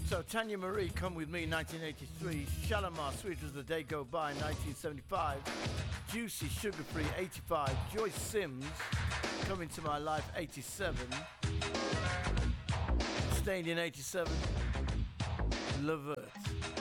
So Tanya Marie, Come With Me, 1983. Shalimar, Sweet As The Day Go By, 1975. Juicy, Sugar Free, 85. Joyce Sims, Come Into My Life, 87. Staying in 87. Levert.